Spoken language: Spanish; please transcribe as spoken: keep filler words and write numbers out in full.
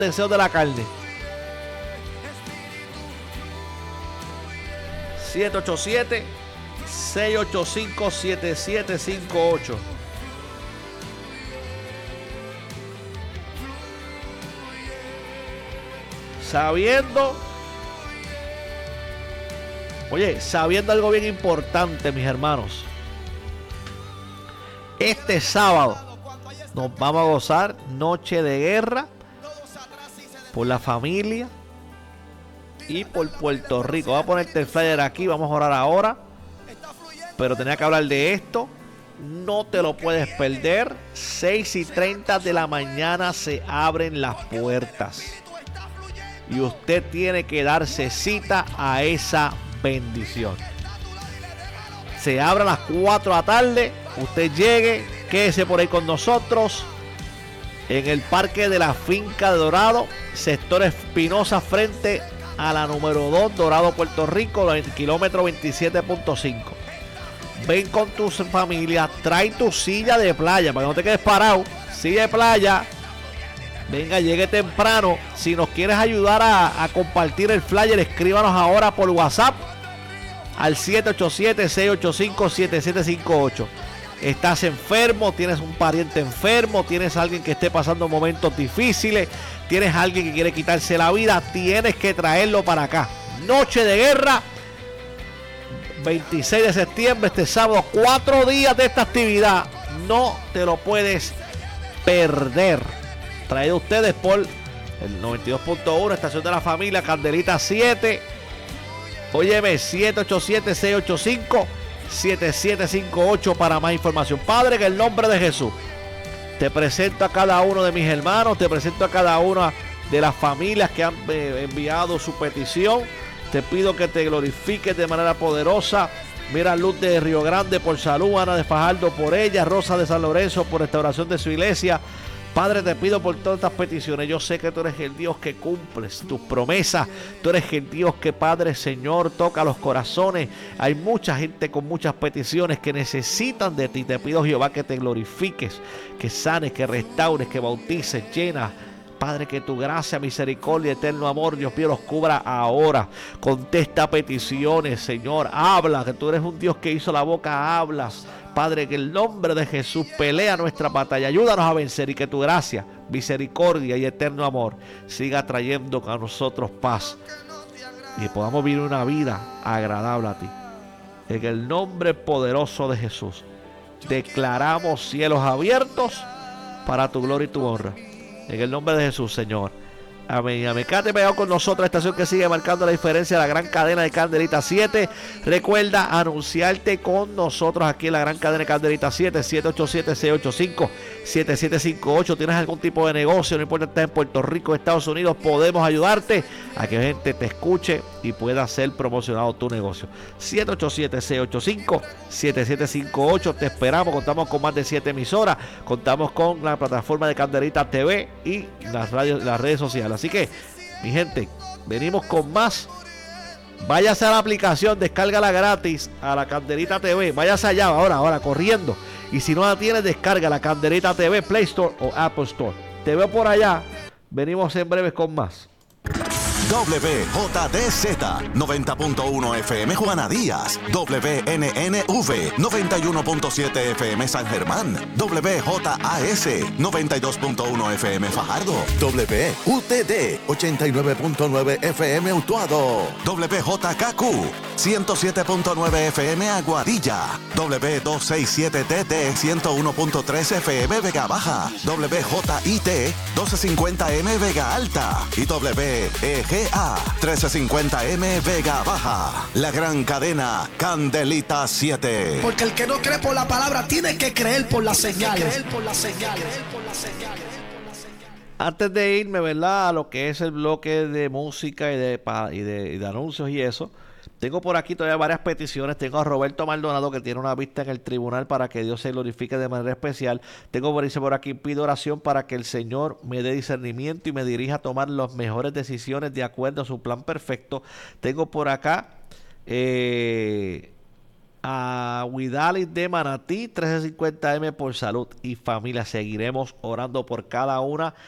deseos de la carne. siete ocho siete, seis ocho cinco, siete siete cinco ocho. Sabiendo, oye, sabiendo algo bien importante, mis hermanos. Este sábado nos vamos a gozar noche de guerra por la familia y por Puerto Rico. Voy a ponerte el flyer aquí, vamos a orar ahora. Pero tenía que hablar de esto. No te lo puedes perder. seis y treinta de la mañana se abren las puertas. Y usted tiene que darse cita a esa bendición. Se abre a las cuatro de la tarde. Usted llegue, quédese por ahí con nosotros. En el parque de la Finca de Dorado, sector Espinosa, frente a la número dos, Dorado, Puerto Rico, el kilómetro veintisiete punto cinco. Ven con tu familia, trae tu silla de playa para que no te quedes parado. Silla de playa. Venga, llegue temprano. Si nos quieres ayudar a, a compartir el flyer, escríbanos ahora por WhatsApp al siete ocho siete, seis ocho cinco, siete siete cinco ocho. Estás enfermo, tienes un pariente enfermo, tienes alguien que esté pasando momentos difíciles, tienes alguien que quiere quitarse la vida, tienes que traerlo para acá. Noche de guerra, veintiséis de septiembre, este sábado, cuatro días de esta actividad. No te lo puedes perder. Traído ustedes por el noventa y dos punto uno, Estación de la Familia, Candelita siete. Óyeme, siete ocho siete, seis ocho cinco, siete siete cinco ocho para más información. Padre, en el nombre de Jesús, te presento a cada uno de mis hermanos, te presento a cada una de las familias que han eh, enviado su petición. Te pido que te glorifiques de manera poderosa. Mira, Luz de Río Grande por salud, Ana de Fajardo por ella, Rosa de San Lorenzo por restauración de su iglesia. Padre, te pido por todas estas peticiones. Yo sé que tú eres el Dios que cumples tus promesas. Tú eres el Dios que, Padre, Señor, toca los corazones. Hay mucha gente con muchas peticiones que necesitan de ti. Te pido, Jehová, que te glorifiques, que sanes, que restaures, que bautices, llenas. Padre, que tu gracia, misericordia, eterno amor, Dios mío, los cubra ahora. Contesta peticiones, Señor. Habla, que tú eres un Dios que hizo la boca, hablas. Padre, que el nombre de Jesús pelea nuestra batalla. Ayúdanos a vencer y que tu gracia, misericordia y eterno amor siga trayendo a nosotros paz. Y podamos vivir una vida agradable a ti. En el nombre poderoso de Jesús, declaramos cielos abiertos para tu gloria y tu honra. En el nombre de Jesús, Señor. Amén. Amén. Quédate pegado con nosotros, la estación que sigue marcando la diferencia, la gran cadena de Candelita siete. Recuerda anunciarte con nosotros aquí en la gran cadena de Candelita siete, siete ocho siete, seis ocho cinco, siete siete cinco ocho. ¿Tienes algún tipo de negocio? No importa si estás en Puerto Rico, Estados Unidos, podemos ayudarte a que gente te escuche y pueda ser promocionado tu negocio. siete ocho siete, seis ocho cinco, siete siete cinco ocho. Te esperamos. Contamos con más de siete emisoras. Contamos con la plataforma de Candelita T V y las, radios, las redes sociales. Así que, mi gente, venimos con más. Váyase a la aplicación, descárgala gratis a la Candelita T V. Váyase allá ahora, ahora, corriendo. Y si no la tienes, descarga la Candelita T V, Play Store o Apple Store. Te veo por allá. Venimos en breves con más. W J D Z noventa punto uno F M Juana Díaz, W N N V noventa y uno punto siete F M San Germán, W J A S noventa y dos punto uno F M Fajardo, W U T D ochenta y nueve punto nueve F M Utuado, W J K Q ciento siete punto nueve F M Aguadilla, W doscientos sesenta y siete T T ciento uno punto tres F M Vega Baja, W J I T doce cincuenta M Vega Alta y W E G A trece cincuenta M Vega Baja. La gran cadena Candelita siete. Porque el que no cree por la palabra tiene que creer por la señal. Antes de irme, ¿verdad?, a lo que es el bloque de música y de, y de, y de anuncios y eso, tengo por aquí todavía varias peticiones. Tengo a Roberto Maldonado, que tiene una vista en el tribunal para que Dios se glorifique de manera especial. Tengo por, por aquí, pido oración para que el Señor me dé discernimiento y me dirija a tomar las mejores decisiones de acuerdo a su plan perfecto. Tengo por acá eh, a Huidalis de Manatí, trece cincuenta M por salud y familia. Seguiremos orando por cada una